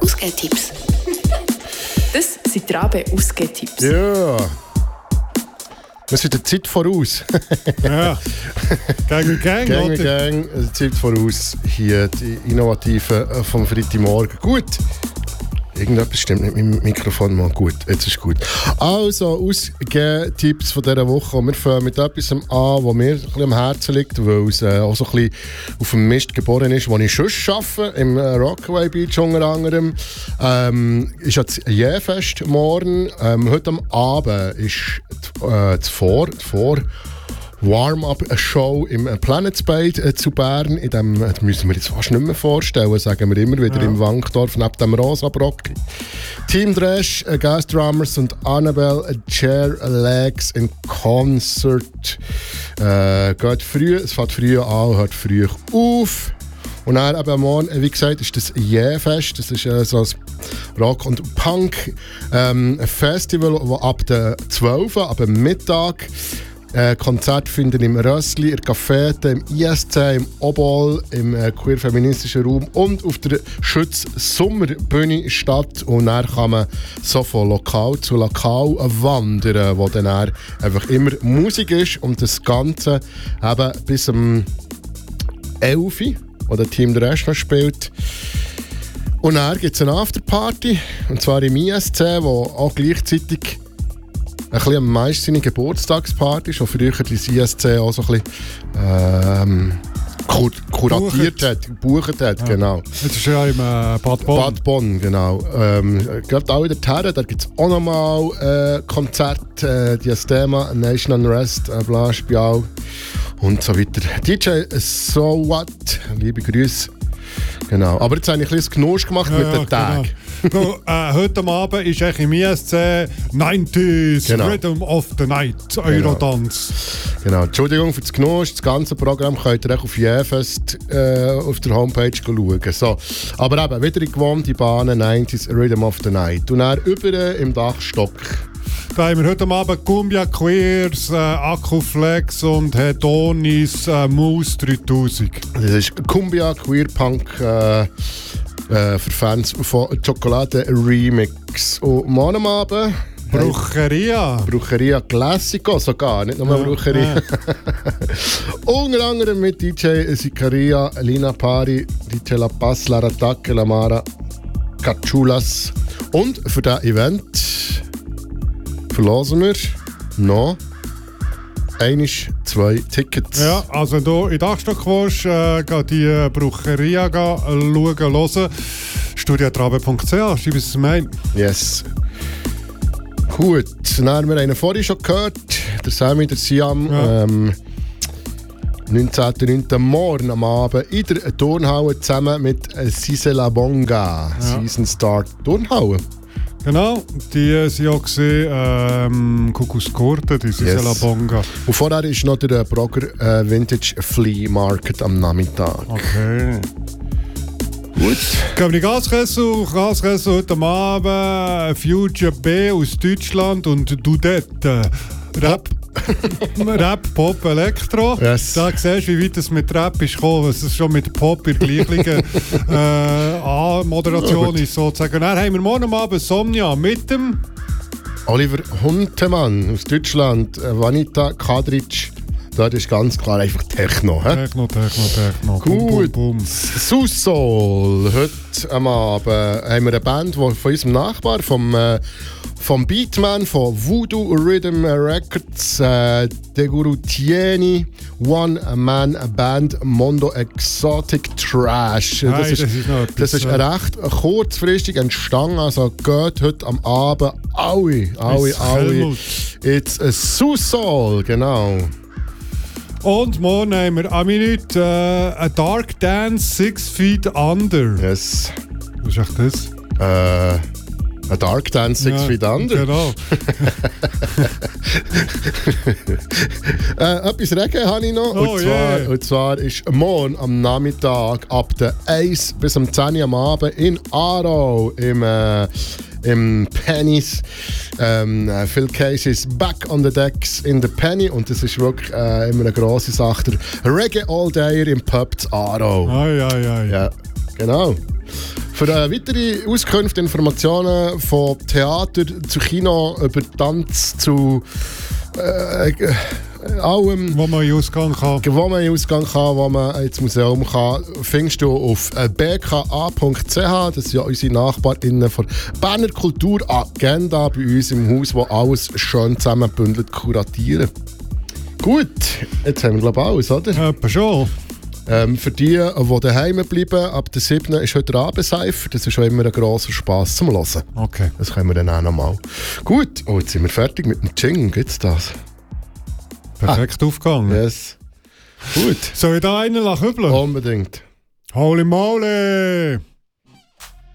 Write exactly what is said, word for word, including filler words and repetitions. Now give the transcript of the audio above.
Ausgehtipps. Das sind Trabe Ausgehtipps. Ja. Wir sind der Zeit voraus. Ja. Gang, gang, Gang, oder? gang, der Zeit voraus. Hier die Innovativen vom Freitagmorgen. Gut. Irgendetwas stimmt nicht mit dem Mikrofon mal. Gut, jetzt ist gut. Also, Ausgehtipps von dieser Woche. Wir fangen mit etwas an, was mir ein bisschen am Herzen liegt, weil es äh, auch so ein bisschen auf dem Mist geboren ist, wo ich sonst arbeite, im äh, Rockaway Beach unter anderem. Ähm, ist ja das Jähfest morgen. Ähm, heute am Abend ist die, äh, die Vor... Die Vor Warm-up-Show im Planet Spade äh, zu Bern. In dem, das müssen wir jetzt fast nicht mehr vorstellen, sagen wir immer wieder, ja. Im Wankdorf, neben dem Rosa-Brocki. Team Dresch, äh, Guest Drummers und Annabelle äh, Chair Legs in Concert. Äh, geht früh, es fängt früh an, hört früh auf. Und dann eben morgen, wie gesagt, ist das Jähfest. Das ist äh, so ein Rock- und Punk-Festival, ähm, das ab der zwölf Uhr, ab dem Mittag, Äh, Konzerte finden im Rössli, in der Cafete, im I S C, im Obol, im äh, queer-feministischen Raum und auf der Schütz-Sommerbühne statt. Und dann kann man so von Lokal zu Lokal wandern, wo dann einfach immer Musik ist und das Ganze eben bis um elf Uhr, wo der Team der Rest noch spielt. Und dann gibt es eine Afterparty, und zwar im I S C, wo auch gleichzeitig ein bisschen am meisten seine Geburtstagsparty, schon früher die I S C auch so ein bisschen ähm, kur- kuratiert hat, gebucht hat, ja. Genau. Jetzt ist ja im äh, Bad Bonn. Bad Bonn, genau. Ähm, gerade auch in der Terre, da gibt es auch nochmal äh, Konzerte, äh, das Thema Nation Unrest, äh, bla, Spial und so weiter. D J So What, liebe Grüße. Genau. Aber jetzt habe ich ein bisschen Genusch gemacht ja, mit den Tagen. Genau. So, äh, heute Abend ist eigentlich im I S C neunziger Genau. Rhythm of the Night, Eurodance. Genau. Entschuldigung für das Genusch. Das ganze Programm könnt ihr auch auf Jähfest äh, auf der Homepage schauen. So. Aber eben, wieder in gewohnte Bahnen, neunziger Rhythm of the Night. Und dann über im Dachstock. Da haben wir heute Abend Cumbia Queers, äh, Akkuflex und Hedonis äh, Moose dreitausend. Das ist Cumbia Queer Punk äh, äh, für Fans von Chocolate Remix. Und morgen am Abend Brucheria. Brucheria Classico sogar, nicht nur ja, Brucheria. Ja. Unter anderem mit D J Sicaria, Lina Pari, D J La Paz, Lara Tacche, Lamara Cachulas. Und für das Event verlosen wir noch einisch zwei Tickets. Ja, also wenn du in den Dachstock willst, äh, geh die Brucheria schauen, hören. studiotrabe punkt c h, schreib es mein. Yes. Gut, dann haben wir einen vorhin schon gehört, der Sammy, der Siam. Ja. Ähm, neunzehnten neunten morgen am Abend in der Turnhalle zusammen mit Sisela Bonga. Ja. Season Start Turnhalle. Genau, die sind auch gesehen, ähm, Kuckuckskurte, die sind yes. Bonga. Und vorher ist noch der Brogger äh, Vintage Flea Market am Nachmittag. Okay. Gut. Gehen wir die Gaskessel, Gaskessel heute Abend, Future B aus Deutschland und Dudette. Rap. Rap, Pop, Elektro. Yes. Da siehst du, wie weit es mit Rap ist gekommen. Es ist schon mit Pop in der gleichen äh, A-Moderation ist sozusagen. Dann haben wir morgen Abend Somnia mit dem Oliver Huntemann aus Deutschland, Vanita Kadric. Das ist ganz klar einfach Techno. He? Techno, Techno, Techno. Gut. Boom, boom, boom. Susol. Heute am Abend haben wir eine Band von unserem Nachbar, vom, äh, vom Beatman, von Voodoo Rhythm Records, äh, Deguru Tieni, One Man Band, Mondo Exotic Trash. Nein, das ist, das ist, noch das ist recht kurzfristig entstanden, also geht heute am Abend alle, alle, alle. It's a Susol, genau. Und morgen haben wir eine Minute äh, A Dark Dance Six Feet Under. Yes. Was ist echt das? Äh, A Dark Dance Six ja, Feet Under. Genau. äh, etwas Regen habe ich noch. Oh, und, zwar, yeah. und zwar ist morgen am Nachmittag ab der eins bis um zehn Uhr am Abend in Aarau im, äh, im Pennies. Ähm, Phil Cases Back on the Decks in the Penny. Und das ist wirklich äh, immer eine grosse Sache. Der Reggae All Day im Pub zu Aarau. Ai, ai, ai. Ja, genau. Für äh, weitere Auskünfte, Informationen von Theater zu Kino, über Tanz zu äh, äh, allem, Wo man in Ausgang kann. wo man in Ausgang kann, wo man ins Museum kann, findest du auf b k a punkt c h. Das sind ja unsere NachbarInnen von Berner Kulturagenda bei uns im Haus, wo alles schön zusammenbündelt kuratieren. Gut, jetzt haben wir glaube ich alles, oder? Etwa schon. Ähm, für die, die daheim bleiben, ab der siebten ist heute der Abendseifer. Das ist schon immer ein grosser Spass zum Hören. Okay. Das können wir dann auch nochmal. Gut, oh, jetzt sind wir fertig mit dem Jingle. Gibt's das? Perfekt ah. aufgegangen. Yes. Gut. Soll ich da einen kübeln? Unbedingt. Holy moly!